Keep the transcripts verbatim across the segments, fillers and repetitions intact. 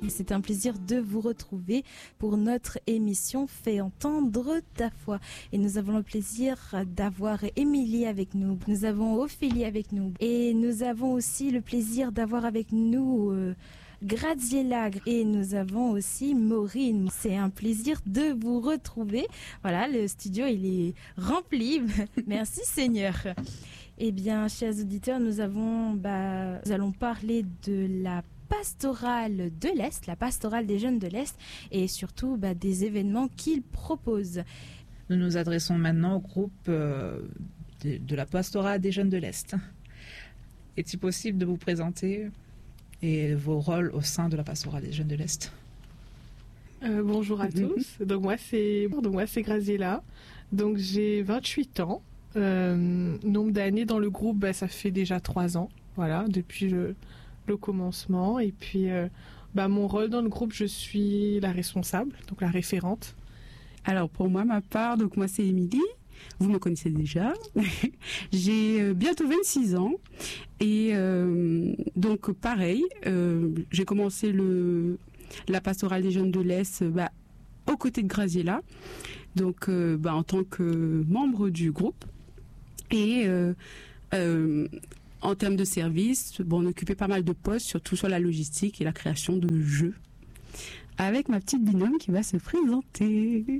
C'est un plaisir de vous retrouver pour notre émission Fais entendre ta foi. Et nous avons le plaisir d'avoir Émilie avec nous. Nous avons Ophélie avec nous. Et nous avons aussi le plaisir d'avoir avec nous euh, Graziella. Et nous avons aussi Maureen. C'est un plaisir de vous retrouver. Voilà, le studio il est rempli. Merci Seigneur. Eh bien, chers auditeurs, nous avons, bah, nous allons parler de la pastorale de l'Est, la pastorale des jeunes de l'Est et surtout bah, des événements qu'ils proposent. Nous nous adressons maintenant au groupe euh, de, de la pastorale des jeunes de l'Est. Est-il possible de vous présenter et vos rôles au sein de la pastorale des jeunes de l'Est? euh, Bonjour à tous. Donc moi c'est donc moi c'est Graziella. Donc j'ai vingt-huit ans. Euh, nombre d'années dans le groupe, bah, ça fait déjà trois ans. Voilà, depuis le le commencement. Et puis euh, bah, mon rôle dans le groupe, je suis la responsable, donc la référente. Alors pour moi, ma part, donc moi c'est Émilie, vous me connaissez déjà. J'ai euh, bientôt vingt-six ans et euh, donc pareil, euh, j'ai commencé le la pastorale des jeunes de l'Est bah, aux côtés de Graziella, donc euh, bah, en tant que membre du groupe et euh, euh, en termes de services, bon, on occupait pas mal de postes, surtout sur la logistique et la création de jeux. Avec ma petite binôme qui va se présenter.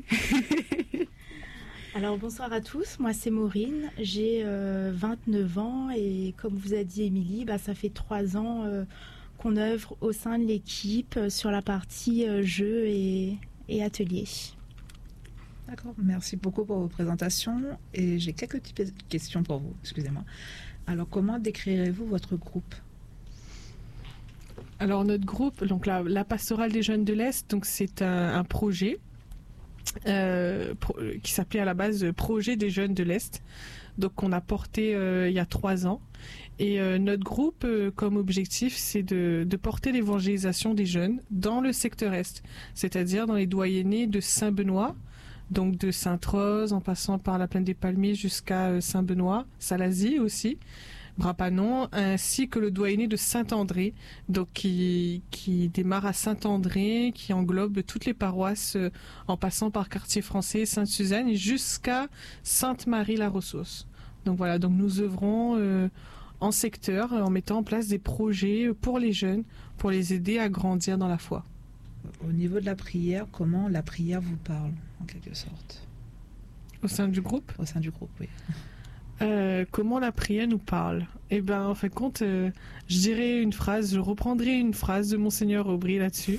Alors bonsoir à tous, moi c'est Maureen, j'ai euh, vingt-neuf ans et comme vous a dit Émilie, bah, ça fait trois ans euh, qu'on œuvre au sein de l'équipe euh, sur la partie euh, jeux et, et ateliers. D'accord, merci beaucoup pour vos présentations et j'ai quelques petites questions pour vous, excusez-moi. Alors, comment décrirez-vous votre groupe? Alors, notre groupe, donc la, la pastorale des jeunes de l'Est, donc c'est un, un projet euh, pro, qui s'appelait à la base Projet des jeunes de l'Est, donc qu'on a porté euh, il y a trois ans. Et euh, notre groupe, euh, comme objectif, c'est de, de porter l'évangélisation des jeunes dans le secteur Est, c'est-à-dire dans les doyennés de Saint-Benoît, donc de Sainte-Rose, en passant par la plaine des Palmiers jusqu'à Saint-Benoît, Salazie aussi, Brapanon, ainsi que le doyenné de Saint-André, donc qui, qui démarre à Saint-André, qui englobe toutes les paroisses euh, en passant par Quartier Français, Sainte-Suzanne jusqu'à Sainte-Marie-la-Ressource. Donc voilà, donc nous œuvrons euh, en secteur en mettant en place des projets pour les jeunes, pour les aider à grandir dans la foi. Au niveau de la prière, comment la prière vous parle, en quelque sorte? Au sein du groupe? Au sein du groupe, oui. Euh, comment la prière nous parle? Eh bien, en fin de compte, euh, je dirais une phrase, je reprendrai une phrase de Monseigneur Aubry là-dessus.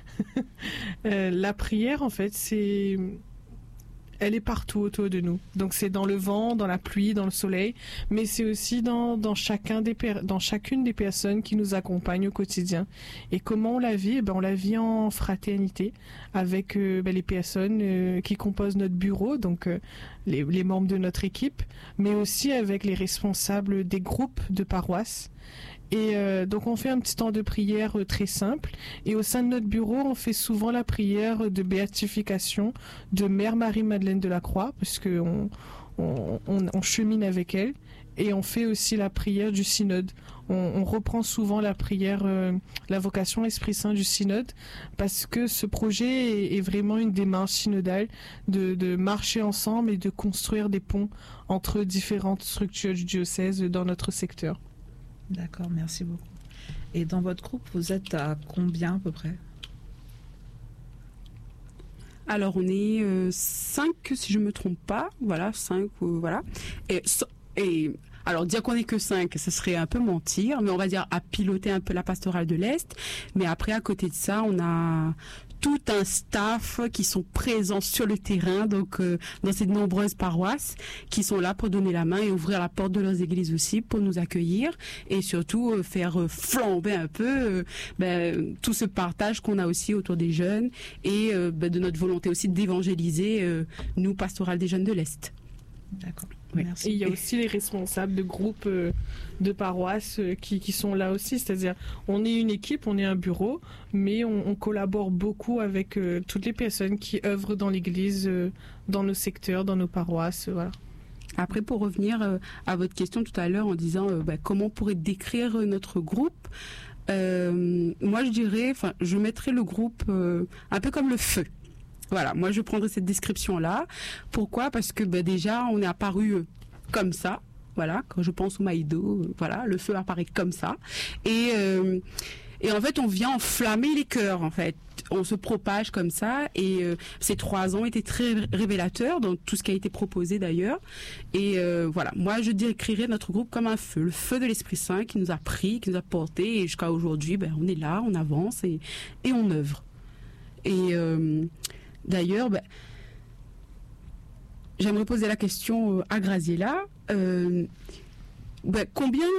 euh, la prière, en fait, c'est... elle est partout autour de nous. Donc c'est dans le vent, dans la pluie, dans le soleil, mais c'est aussi dans, dans, chacun des per- dans chacune des personnes qui nous accompagnent au quotidien. Et comment on la vit? Eh ben, on la vit en fraternité avec euh, ben, les personnes euh, qui composent notre bureau, donc euh, les, les membres de notre équipe, mais aussi avec les responsables des groupes de paroisse. Et euh, donc on fait un petit temps de prière euh, très simple, et au sein de notre bureau on fait souvent la prière de béatification de Mère Marie-Madeleine de la Croix, parce que on, on, on, on chemine avec elle, et on fait aussi la prière du synode. On, on reprend souvent la prière, euh, la vocation Esprit Saint du synode, parce que ce projet est, est vraiment une démarche synodale de, de marcher ensemble et de construire des ponts entre différentes structures du diocèse dans notre secteur. D'accord, merci beaucoup. Et dans votre groupe, vous êtes à combien à peu près? Alors on est euh, cinq, si je me trompe pas, voilà, cinq, euh, voilà. Et, et alors dire qu'on est que cinq, ce serait un peu mentir, mais on va dire à piloter un peu la pastorale de l'Est. Mais après, à côté de ça, on a tout un staff qui sont présents sur le terrain, donc euh, dans ces nombreuses paroisses, qui sont là pour donner la main et ouvrir la porte de leurs églises aussi pour nous accueillir et surtout euh, faire euh, flamber un peu euh, ben, tout ce partage qu'on a aussi autour des jeunes et euh, ben, de notre volonté aussi d'évangéliser euh, nous, pastorale des jeunes de l'Est. D'accord. Oui. Et il y a aussi les responsables de groupes euh, de paroisses euh, qui, qui sont là aussi, c'est-à-dire on est une équipe, on est un bureau, mais on, on collabore beaucoup avec euh, toutes les personnes qui œuvrent dans l'église, euh, dans nos secteurs, dans nos paroisses, euh, voilà. Après, pour revenir euh, à votre question tout à l'heure en disant euh, bah, comment on pourrait décrire notre groupe, euh, moi je dirais, enfin, je mettrais le groupe euh, un peu comme le feu. Voilà, moi je prendrais cette description-là. Pourquoi ? Parce que ben, déjà, on est apparu euh, comme ça. Voilà, quand je pense au Maïdo, euh, voilà, le feu apparaît comme ça. Et, euh, et en fait, on vient enflammer les cœurs, en fait. On se propage comme ça. Et euh, ces trois ans étaient très révélateurs dans tout ce qui a été proposé d'ailleurs. Et euh, voilà, moi je décrirais notre groupe comme un feu. Le feu de l'Esprit Saint qui nous a pris, qui nous a portés. Et jusqu'à aujourd'hui, ben, on est là, on avance et, et on œuvre. Et... Euh, D'ailleurs, ben, j'aimerais poser la question à Graziella. Euh, ben, combien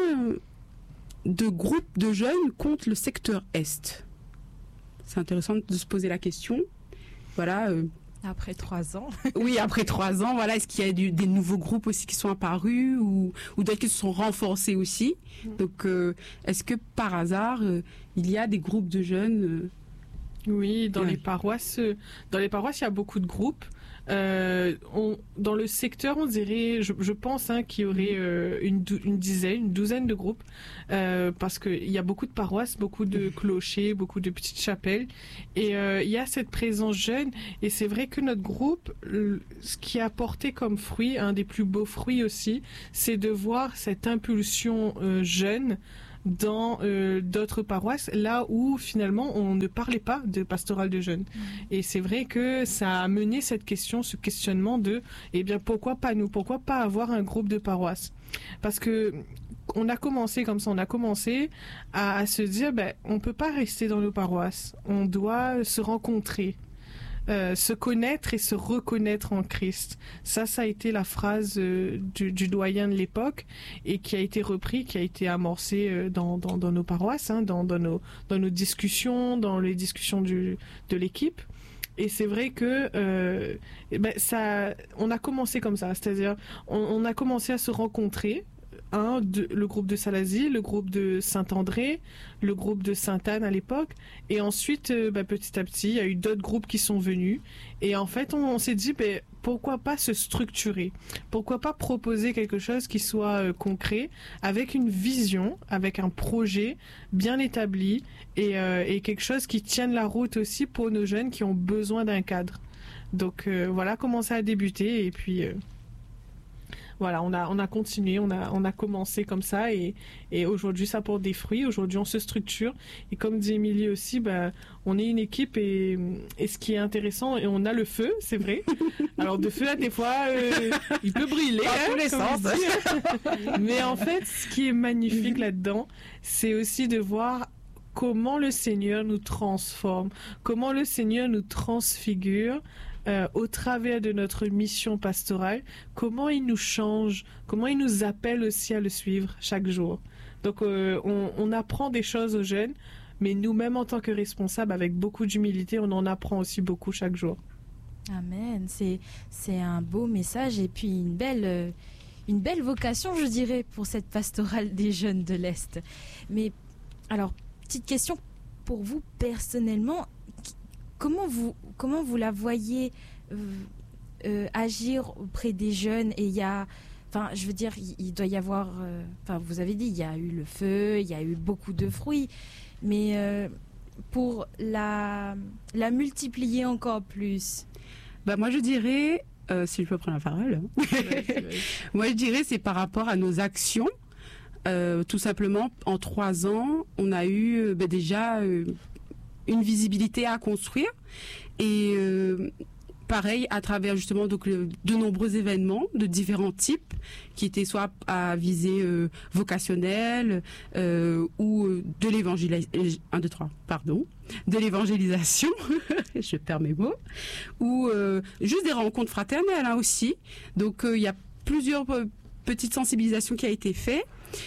de groupes de jeunes compte le secteur Est ? C'est intéressant de se poser la question. Voilà. Euh, après trois ans. Oui, après trois ans, voilà. Est-ce qu'il y a du, des nouveaux groupes aussi qui sont apparus ou, ou d'autres qui se sont renforcés aussi ? Donc, euh, est-ce que par hasard, euh, il y a des groupes de jeunes euh, Oui, dans Ouais. les paroisses, dans les paroisses, il y a beaucoup de groupes. Euh, on, dans le secteur, on dirait, je, je pense, hein, qu'il y aurait euh, une, dou- une dizaine, une douzaine de groupes, euh, parce qu'il y a beaucoup de paroisses, beaucoup de clochers, beaucoup de petites chapelles, et euh, il y a cette présence jeune. Et c'est vrai que notre groupe, le- ce qui a apporté comme fruit, un des plus beaux fruits aussi, c'est de voir cette impulsion euh, jeune dans euh, d'autres paroisses, là où finalement on ne parlait pas de pastoral de jeunes. Mmh. Et c'est vrai que ça a amené cette question, ce questionnement de, eh bien, pourquoi pas nous, pourquoi pas avoir un groupe de paroisse ? Parce que on a commencé comme ça, on a commencé à, à se dire, ben, on peut pas rester dans nos paroisses, on doit se rencontrer. Euh, se connaître et se reconnaître en Christ. Ça, ça a été la phrase euh, du, du doyen de l'époque et qui a été repris, qui a été amorcé euh, dans, dans, dans nos paroisses, hein, dans, dans, nos, dans nos discussions, dans les discussions du, de l'équipe. Et c'est vrai que euh, ben, ça, on a commencé comme ça, c'est-à-dire on, on a commencé à se rencontrer. Un, de, le groupe de Salazie, le groupe de Saint-André, le groupe de Sainte-Anne à l'époque. Et ensuite, euh, bah, petit à petit, il y a eu d'autres groupes qui sont venus. Et en fait, on, on s'est dit, bah, pourquoi pas se structurer ? Pourquoi pas proposer quelque chose qui soit euh, concret, avec une vision, avec un projet bien établi et, euh, et quelque chose qui tienne la route aussi pour nos jeunes qui ont besoin d'un cadre. Donc euh, voilà comment ça a débuté. Et puis... Euh, Voilà, on a, on a continué, on a, on a commencé comme ça et, et aujourd'hui ça porte des fruits. Aujourd'hui on se structure et comme dit Émilie aussi, bah, on est une équipe et, et ce qui est intéressant, et on a le feu, c'est vrai. Alors de feu là des fois euh, il peut brûler, dans hein, tous les comme sens. on dit. Mais en fait ce qui est magnifique là-dedans, c'est aussi de voir comment le Seigneur nous transforme, comment le Seigneur nous transfigure. Euh, au travers de notre mission pastorale, comment il nous change, comment il nous appelle aussi à le suivre chaque jour. Donc euh, on, on apprend des choses aux jeunes, mais nous-mêmes en tant que responsables, avec beaucoup d'humilité, on en apprend aussi beaucoup chaque jour. Amen, c'est, c'est un beau message et puis une belle, euh, une belle vocation, je dirais, pour cette pastorale des jeunes de l'Est. Mais alors, petite question pour vous personnellement, Comment vous, comment vous la voyez euh, euh, agir auprès des jeunes ? Et il y a, enfin, je veux dire, il, il doit y avoir, euh, enfin, vous avez dit, il y a eu le feu, il y a eu beaucoup de fruits, mais euh, pour la, la multiplier encore plus. Bah moi je dirais, euh, si je peux prendre la parole, moi je dirais c'est par rapport à nos actions. Euh, tout simplement, en trois ans, on a eu euh, bah, déjà. Euh, une visibilité à construire et euh, pareil à travers justement donc le, de nombreux événements de différents types qui étaient soit à visée euh, vocationnelle euh, ou de l'évangélisation un deux trois pardon de l'évangélisation je perds mes mots ou euh, juste des rencontres fraternelles hein, aussi donc il euh, y a plusieurs euh, petites sensibilisations qui a été fait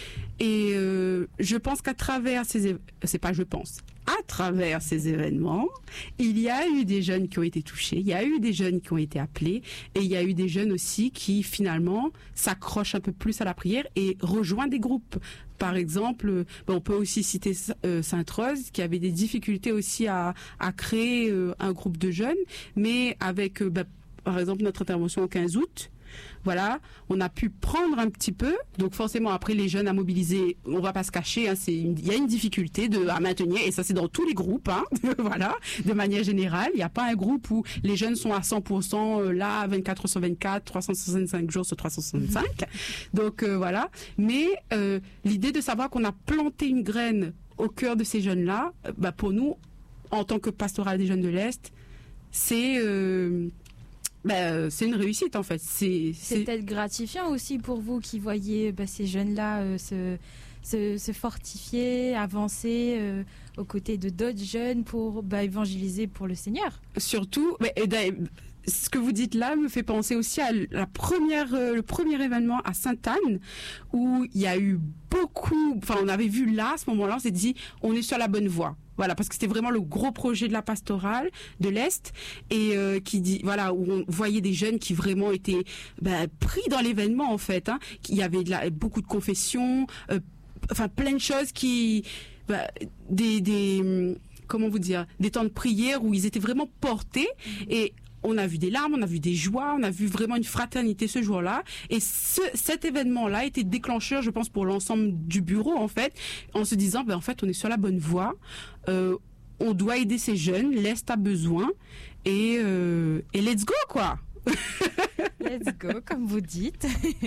et euh, je pense qu'à travers ces év- c'est pas je pense à travers ces événements, il y a eu des jeunes qui ont été touchés, il y a eu des jeunes qui ont été appelés, et il y a eu des jeunes aussi qui, finalement, s'accrochent un peu plus à la prière et rejoignent des groupes. Par exemple, on peut aussi citer euh, Sainte-Rose, qui avait des difficultés aussi à, à créer euh, un groupe de jeunes, mais avec, euh, bah, par exemple, notre intervention au quinze août, Voilà, on a pu prendre un petit peu. Donc forcément, après les jeunes à mobiliser, on va pas se cacher, hein, c'est il y a une difficulté de à maintenir, et ça c'est dans tous les groupes, hein, voilà, de manière générale. Il n'y a pas un groupe où les jeunes sont à cent pour cent là, vingt-quatre sur vingt-quatre, trois cent soixante-cinq jours sur trois cent soixante-cinq. Donc euh, voilà. Mais euh, l'idée de savoir qu'on a planté une graine au cœur de ces jeunes-là, bah, pour nous, en tant que pastoral des jeunes de l'Est, c'est euh, bah, c'est une réussite en fait. C'est, c'est... c'est peut-être gratifiant aussi pour vous qui voyez bah, ces jeunes-là euh, se, se, se fortifier, avancer euh, aux côtés de d'autres jeunes pour bah, évangéliser pour le Seigneur. Surtout, bah, et ce que vous dites là me fait penser aussi à la première, euh, le premier événement à Sainte-Anne où il y a eu beaucoup, enfin on avait vu là, à ce moment-là, on s'est dit on est sur la bonne voie. Voilà, parce que c'était vraiment le gros projet de la pastorale de l'Est et euh, qui dit, voilà, où on voyait des jeunes qui vraiment étaient bah, pris dans l'événement en fait. Hein. Il y avait de la, beaucoup de confessions, euh, enfin plein de choses qui, bah, des, des, comment vous dire, des temps de prière où ils étaient vraiment portés et on a vu des larmes, on a vu des joies, on a vu vraiment une fraternité ce jour-là. Et ce, cet événement-là a été déclencheur, je pense, pour l'ensemble du bureau, en fait, en se disant, ben, en fait, on est sur la bonne voie. Euh, on doit aider ces jeunes, l'Est a besoin. Et, euh, et let's go, quoi. Let's go, comme vous dites.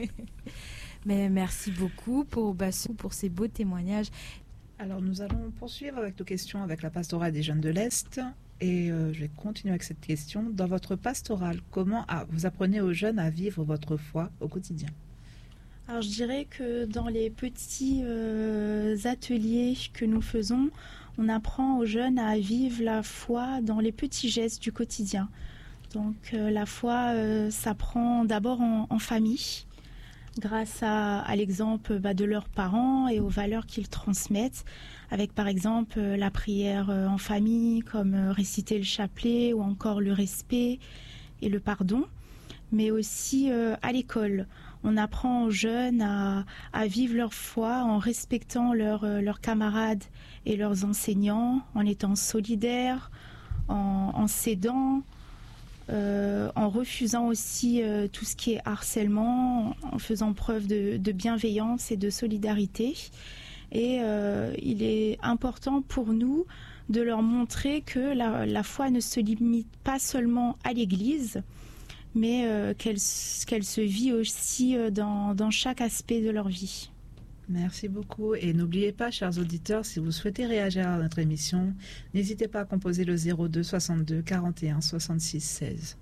Mais merci beaucoup pour, bah, pour ces beaux témoignages. Alors, nous allons poursuivre avec nos questions avec la pastorale des jeunes de l'Est. Et euh, je vais continuer avec cette question. Dans votre pastorale, comment ah, vous apprenez aux jeunes à vivre votre foi au quotidien? Alors je dirais que dans les petits euh, ateliers que nous faisons, on apprend aux jeunes à vivre la foi dans les petits gestes du quotidien. Donc euh, la foi euh, s'apprend d'abord en, en famille, grâce à, à l'exemple bah, de leurs parents et aux valeurs qu'ils transmettent, avec par exemple euh, la prière euh, en famille, comme euh, réciter le chapelet ou encore le respect et le pardon, mais aussi euh, à l'école. On apprend aux jeunes à, à vivre leur foi en respectant leur, euh, leurs camarades et leurs enseignants, en étant solidaires, en, en s'aidant, Euh, en refusant aussi euh, tout ce qui est harcèlement, en faisant preuve de, de bienveillance et de solidarité. Et euh, il est important pour nous de leur montrer que la, la foi ne se limite pas seulement à l'Église, mais euh, qu'elle, qu'elle se vit aussi dans, dans chaque aspect de leur vie. Merci beaucoup. Et n'oubliez pas, chers auditeurs, si vous souhaitez réagir à notre émission, n'hésitez pas à composer le zéro deux soixante-deux quarante et un soixante-six seize.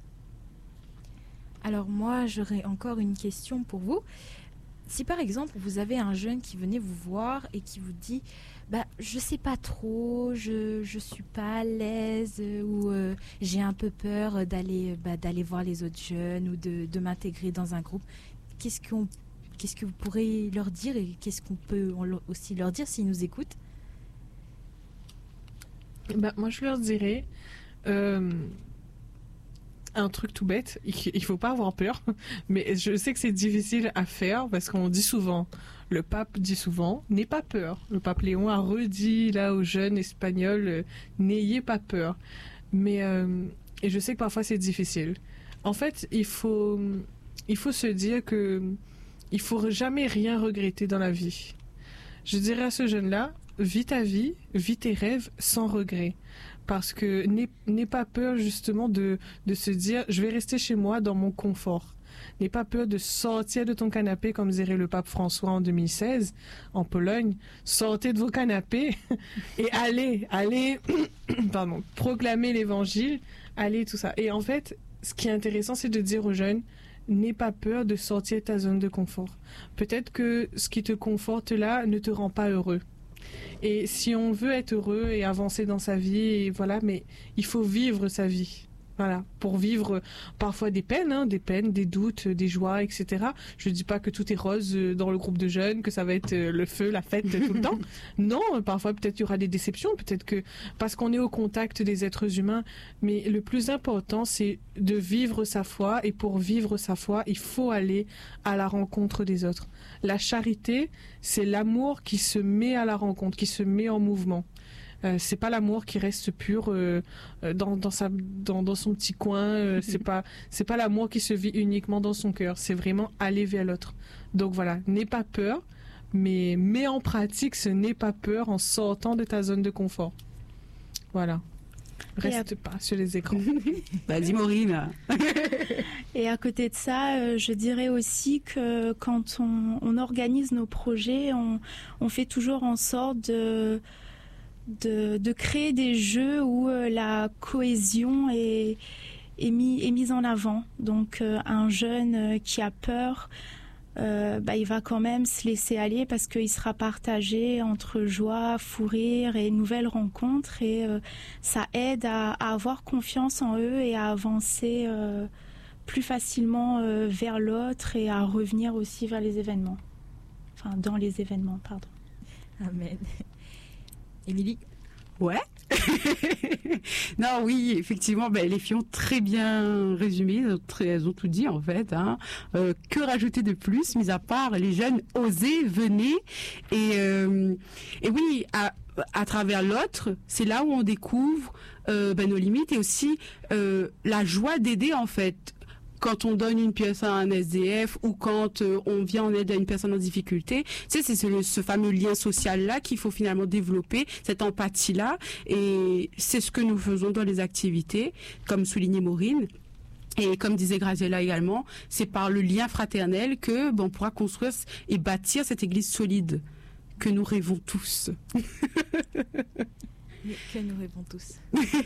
Alors moi, j'aurais encore une question pour vous. Si par exemple, vous avez un jeune qui venait vous voir et qui vous dit bah, « je sais pas trop, je je suis pas à l'aise ou euh, j'ai un peu peur d'aller bah, d'aller voir les autres jeunes ou de, de m'intégrer dans un groupe », qu'est-ce qu'on Qu'est-ce que vous pourrez leur dire et qu'est-ce qu'on peut aussi leur dire s'ils nous écoutent? Bah, moi, je leur dirais euh, un truc tout bête. Il ne faut pas avoir peur, mais je sais que c'est difficile à faire parce qu'on dit souvent, le pape dit souvent, n'aie pas peur. Le pape Léon a redit là aux jeunes espagnols, euh, n'ayez pas peur. Mais euh, et je sais que parfois c'est difficile. En fait, il faut, il faut se dire que il faut jamais rien regretter dans la vie. Je dirais à ce jeune-là, vis ta vie, vis tes rêves sans regret. Parce que n'aie, n'aie pas peur justement de, de se dire, je vais rester chez moi dans mon confort. N'aie pas peur de sortir de ton canapé, comme dirait le pape François en deux mille seize, en Pologne. Sortez de vos canapés et allez, allez, pardon, proclamer l'évangile, allez, tout ça. Et en fait, ce qui est intéressant, c'est de dire aux jeunes, n'aie pas peur de sortir de ta zone de confort. Peut-être que ce qui te conforte là ne te rend pas heureux. Et si on veut être heureux et avancer dans sa vie, et voilà, mais il faut vivre sa vie. Voilà, pour vivre parfois des peines, hein, des peines, des doutes, des joies, et cetera. Je ne dis pas que tout est rose dans le groupe de jeunes, que ça va être le feu, la fête tout le temps. Non, parfois peut-être il y aura des déceptions, peut-être que parce qu'on est au contact des êtres humains. Mais le plus important, c'est de vivre sa foi. Et pour vivre sa foi, il faut aller à la rencontre des autres. La charité, c'est l'amour qui se met à la rencontre, qui se met en mouvement. Euh, c'est pas l'amour qui reste pur euh, dans, dans, sa, dans, dans son petit coin. Euh, c'est pas, c'est pas l'amour qui se vit uniquement dans son cœur. C'est vraiment aller vers l'autre. Donc voilà, n'aie pas peur, mais mets en pratique ce n'aie pas peur en sortant de ta zone de confort. Voilà. Reste pas sur les écrans. Vas-y Maureen. Et à côté de ça, euh, je dirais aussi que quand on, on organise nos projets, on, on fait toujours en sorte de... De, de créer des jeux où euh, la cohésion est, est, mis, est mise en avant. Donc euh, un jeune euh, qui a peur, euh, bah, il va quand même se laisser aller parce qu'il sera partagé entre joie, fou rire et nouvelles rencontres. Et euh, ça aide à, à avoir confiance en eux et à avancer euh, plus facilement euh, vers l'autre et à revenir aussi vers les événements. Enfin, dans les événements, pardon. Amen. Émilie? Ouais. Non, oui, effectivement, ben, les filles ont très bien résumé, elles ont, très, elles ont tout dit en fait. Hein. Euh, que rajouter de plus, mis à part les jeunes, osez, venez. Et, euh, et oui, à, à travers l'autre, c'est là où on découvre euh, ben, nos limites et aussi euh, la joie d'aider en fait. Quand on donne une pièce à un S D F ou quand euh, on vient en aide à une personne en difficulté, tu sais, c'est ce, ce fameux lien social-là qu'il faut finalement développer, cette empathie-là. Et c'est ce que nous faisons dans les activités, comme soulignait Maureen. Et comme disait Graziella également, c'est par le lien fraternel que bon, on pourra construire et bâtir cette église solide que nous rêvons tous. Que nous rêvons tous.